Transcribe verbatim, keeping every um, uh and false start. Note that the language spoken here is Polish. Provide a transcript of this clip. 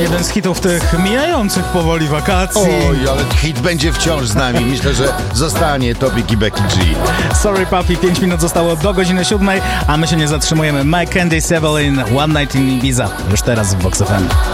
Jeden z hitów tych mijających powoli wakacji. Oj, ale hit będzie wciąż z nami. Myślę, że zostanie Topic i Becky G. Sorry Papi, pięć minut zostało do godziny siódmej, a my się nie zatrzymujemy. Mike Candice Evelyn, One Night in Ibiza. Już teraz w Vox F M.